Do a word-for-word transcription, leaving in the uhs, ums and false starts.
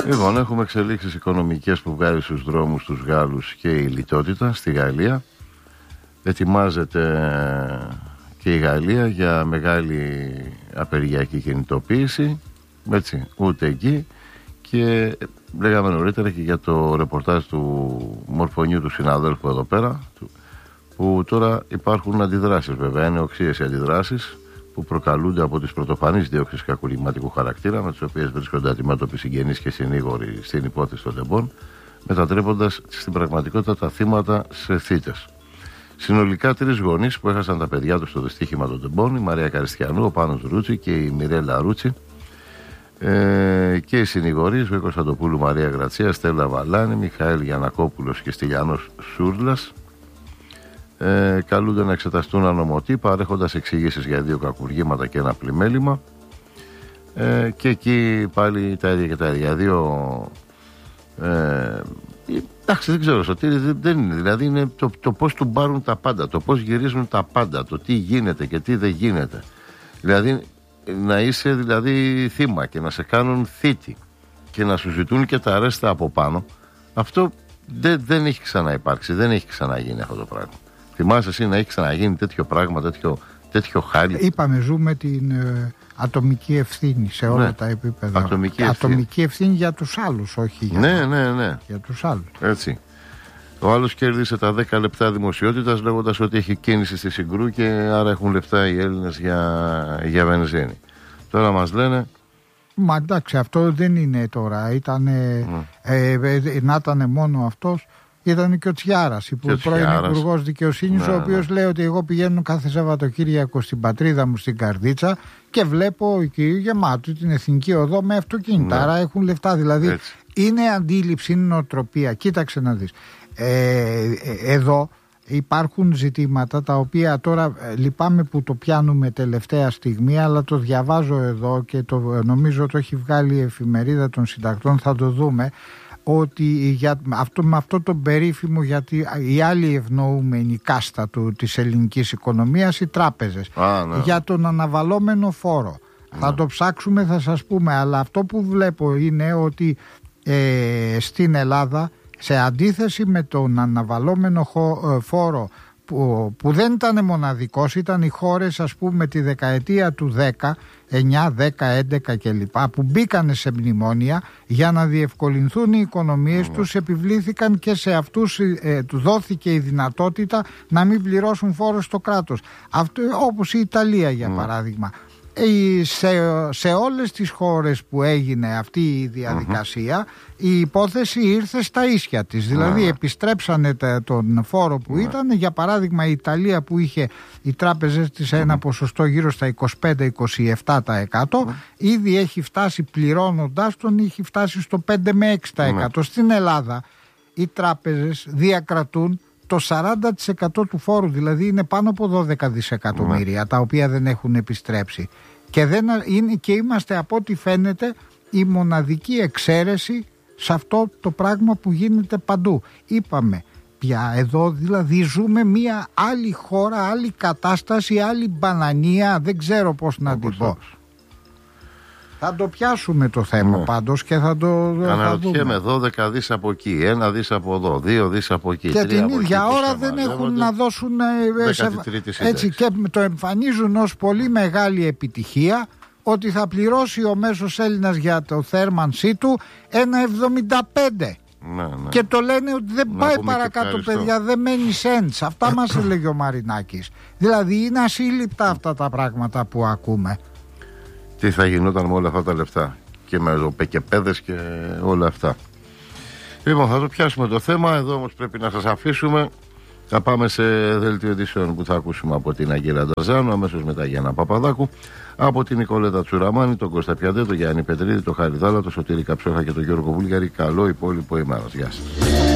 Λοιπόν, έχουμε εξελίξεις οικονομικές που βγάζει στους δρόμους τους Γάλλους και η λιτότητα στη Γαλλία. Ετοιμάζεται και η Γαλλία για μεγάλη απεργιακή κινητοποίηση. Έτσι, ούτε εκεί. Και λέγαμε νωρίτερα και για το ρεπορτάζ του μορφωνιού του συναδέλφου εδώ πέρα, που τώρα υπάρχουν αντιδράσεις, βέβαια, είναι οξύες οι αντιδράσεις που προκαλούνται από τις πρωτοφανείς διώξεις κακουργηματικού χαρακτήρα, με τις οποίες βρίσκονται αντιμέτωποι συγγενείς και συνήγοροι στην υπόθεση των τεμπών, μετατρέποντας στην πραγματικότητα τα θύματα σε θύτες. Συνολικά τρεις γονείς που έχασαν τα παιδιά τους στο δυστύχημα των τεμπών, η Μαρία Καριστιανού, ο Πάνος Ρούτσι και η Μιρέλα Ρούτσι, ε, και οι συνηγορείς, ο Κωνσταντοπούλου Μαρία Γρατσία, Στέλλα Βαλάνη, Μιχαήλ Γιανακόπουλος και Στυλιανός Σούρλας, Ε, καλούνται να εξεταστούν ανομωτοί, παρέχοντας εξηγήσεις για δύο κακουργήματα και ένα πλημέλημα. Ε, και εκεί πάλι τα ίδια και τα ίδια. Δύο. Ε, εντάξει, δεν ξέρω, Σωτήρη, δεν είναι. Δηλαδή είναι το, το πώς του πάρουν τα πάντα, το πώς γυρίζουν τα πάντα, το τι γίνεται και τι δεν γίνεται. Δηλαδή να είσαι δηλαδή θύμα και να σε κάνουν θήτη και να σου ζητούν και τα αρέστα από πάνω. Αυτό δεν, δεν έχει ξαναυπάρξει, δεν έχει ξαναγίνει αυτό το πράγμα. Θυμάσαι εσύ να έχει ξαναγίνει τέτοιο πράγμα, τέτοιο, τέτοιο χάλι? Είπαμε, ζούμε την ε, ατομική ευθύνη σε όλα ναι, τα επίπεδα. Ατομική ευθύνη. ατομική ευθύνη για τους άλλους, όχι για, ναι, ναι, ναι. για τους άλλους. Έτσι. Ο άλλος κέρδισε τα δέκα λεπτά δημοσιότητας λέγοντας ότι έχει κίνηση στη Συγκρού και άρα έχουν λεφτά οι Έλληνες για, για βενζίνη. Τώρα μας λένε... Μα εντάξει, αυτό δεν είναι τώρα. Ήτανε, mm. ε, ε, να ήταν μόνο αυτός. Ήταν και ο Τσιάρας, ο πρώην Υπουργός Δικαιοσύνης, ναι, ο οποίος ναι. λέει ότι εγώ πηγαίνω κάθε Σαββατοκύριακο στην πατρίδα μου στην Καρδίτσα και βλέπω εκεί γεμάτο την Εθνική Οδό με αυτοκίνητα. Ναι. Άρα έχουν λεφτά. Δηλαδή έτσι. Είναι αντίληψη, είναι νοοτροπία. Κοίταξε να δεις. Ε, εδώ υπάρχουν ζητήματα τα οποία τώρα λυπάμαι που το πιάνουμε τελευταία στιγμή, αλλά το διαβάζω εδώ και το, νομίζω το έχει βγάλει η εφημερίδα των συντακτών, θα το δούμε. Ότι για αυτό, με αυτό το περίφημο, γιατί η άλλη ευνοούμενη κάστα του, της ελληνικής οικονομίας, οι τράπεζες, Α, ναι. για τον αναβαλώμενο φόρο. Ναι. Θα το ψάξουμε, θα σας πούμε, αλλά αυτό που βλέπω είναι ότι ε, στην Ελλάδα, σε αντίθεση με τον αναβαλώμενο χω, ε, φόρο που, που δεν ήταν μοναδικός, ήταν οι χώρες, ας πούμε, τη δεκαετία του δέκα, εννιά, δέκα, έντεκα κλπ. Που μπήκανε σε μνημόνια για να διευκολυνθούν οι οικονομίες mm. τους, επιβλήθηκαν και σε αυτούς ε, του δόθηκε η δυνατότητα να μην πληρώσουν φόρο στο κράτος. Αυτό, όπως η Ιταλία για mm. παράδειγμα. Ε, σε, σε όλες τις χώρες που έγινε αυτή η διαδικασία mm-hmm. η υπόθεση ήρθε στα ίσια της. Δηλαδή mm. επιστρέψανε τα, τον φόρο που mm. ήταν. Για παράδειγμα η Ιταλία που είχε οι τράπεζες της ένα mm. ποσοστό γύρω στα είκοσι πέντε με είκοσι επτά τοις εκατό mm. ήδη έχει φτάσει, πληρώνοντας τον, έχει φτάσει στο πέντε με έξι τοις εκατό. Mm. Στην Ελλάδα οι τράπεζες διακρατούν το σαράντα τοις εκατό του φόρου, δηλαδή είναι πάνω από δώδεκα δισεκατομμύρια, mm. τα οποία δεν έχουν επιστρέψει. Και, δεν είναι, και είμαστε από ό,τι φαίνεται η μοναδική εξαίρεση σε αυτό το πράγμα που γίνεται παντού. Είπαμε πια εδώ, δηλαδή ζούμε μια άλλη χώρα, άλλη κατάσταση, άλλη μπανανία, δεν ξέρω πώς να την πω. Θα το πιάσουμε το θέμα ναι. πάντως και θα το αναρωτιέμαι, δώδεκα δις από εκεί, ένα δις από εδώ, δύο δις από εκεί. Και την ίδια ώρα δεν έχουν να δώσουν σε... έτσι, και το εμφανίζουν ως πολύ μεγάλη επιτυχία ότι θα πληρώσει ο μέσος Έλληνας για το θέρμανσή του ένα εβδομήντα πέντε. Ναι, ναι. Και το λένε ότι δεν να πάει παρακάτω, παιδιά, δεν μένει σέντς. Αυτά μας έλεγε ο Μαρινάκης. Δηλαδή είναι ασύλληπτα αυτά τα πράγματα που ακούμε. Τι θα γινόταν με όλα αυτά τα λεφτά και με ροπεκεπέδες και όλα αυτά. Λοιπόν, θα το πιάσουμε το θέμα. Εδώ όμως πρέπει να σας αφήσουμε. Θα πάμε σε δελτίο ειδήσεων που θα ακούσουμε από την Αγγέλα Νταζάνου, αμέσως μετά Γιάννα Παπαδάκου, από την Νικολέτα Τσουραμάνη, τον Κώστα Πιαντέ, τον Γιάννη Πετρίδη, τον Χάρη Δάλα, τον Σωτήρη Καψόχα και τον Γιώργο Βούλγαρη. Καλό υπόλοιπο ημέρας. Γεια σας.